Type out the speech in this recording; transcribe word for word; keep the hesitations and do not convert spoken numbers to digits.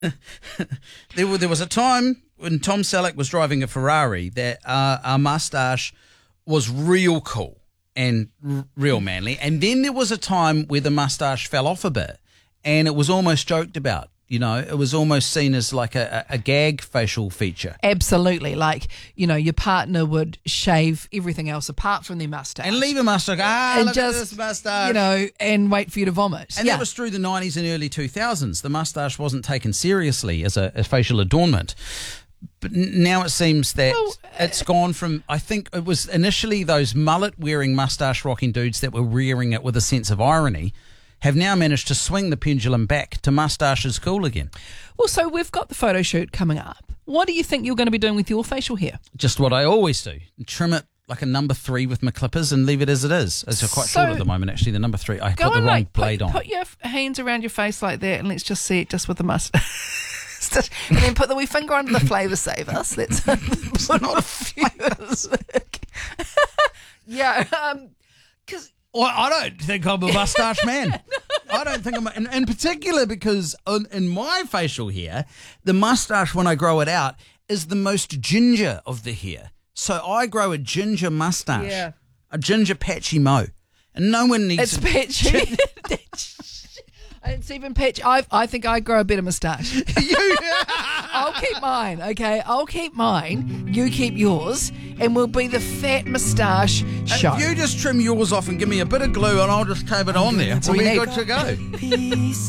there, were, there was a time when Tom Selleck was driving a Ferrari that uh, our moustache was real cool and r- real manly. And then there was a time where the moustache fell off a bit and it was almost joked about. You know, it was almost seen as like a, a, a gag facial feature. Absolutely. Like, you know, your partner would shave everything else apart from their mustache. And leave a mustache. Ah, and look just, at this mustache. You know, and wait for you to vomit. And yeah. that was through the nineties and early two thousands. The mustache wasn't taken seriously as a, a facial adornment. But n- now it seems that well, uh, it's gone from, I think it was initially those mullet-wearing mustache-rocking dudes that were rearing it with a sense of irony, have now managed to swing the pendulum back to mustaches cool again. Well, so we've got the photo shoot coming up. What do you think you're going to be doing with your facial hair? Just what I always do. Trim it like a number three with my clippers and leave it as it is. It's quite So, short at the moment, actually, the number three. I Go put the on, wrong like, blade put, on. Put your f- hands around your face like that and let's just see it just with the mustache. And then put the wee finger under the flavour savers. Let's put on a few. yeah, um, because... Well, I don't think I'm a mustache man. I don't think I'm, a, in, in particular because in, in my facial hair, the mustache when I grow it out is the most ginger of the hair. So I grow a ginger mustache, Yeah. a ginger patchy mo, and no one needs. It's patchy. It's even patchy. I I think I grow a better moustache. You, I'll keep mine, okay? I'll keep mine. You keep yours, and we'll be the fat moustache show. if you just trim yours off and give me a bit of glue, and I'll just tape it on there. That's We'll all be you good need. to go.